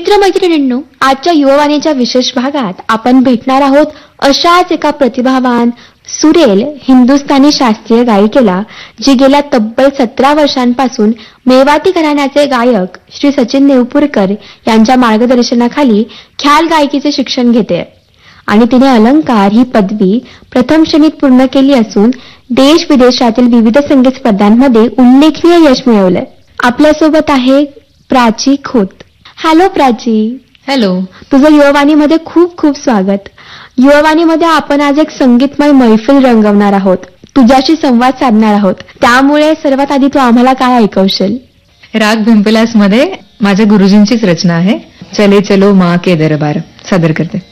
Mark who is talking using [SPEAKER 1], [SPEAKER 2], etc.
[SPEAKER 1] मित्रमैत्रिणींनो, आजच्या युववाणीच्या विशेष भागात आपण भेटणार आहोत अशाच एका प्रतिभावान सुरेल हिंदुस्थानी शास्त्रीय गायिकेला, जी गेल्या तब्बल 17 वर्षांपासून मेवाती घराण्याचे गायक श्री सचिन नेवपूरकर यांच्या मार्गदर्शनाखाली ख्याल गायकीचे शिक्षण घेते आणि तिने अलंकार ही पदवी प्रथम श्रेणीत पूर्ण केली असून देश विदेशातील विविध संगीत स्पर्धांमध्ये उल्लेखनीय यश मिळवलंय. आपल्यासोबत आहे प्राची खोत. हॅलो प्राची.
[SPEAKER 2] हॅलो.
[SPEAKER 1] तुझं युववाणीमध्ये खूप खूप स्वागत. युववाणीमध्ये आपण आज एक संगीतमय मैफिल रंगवणार आहोत, तुझ्याशी संवाद साधणार आहोत. त्यामुळे सर्वात आधी तू आम्हाला काय ऐकवशील?
[SPEAKER 2] राग भिंपलास मध्ये माझ्या गुरुजींचीच रचना आहे. चले चलो माँ के दरबार सादर करते.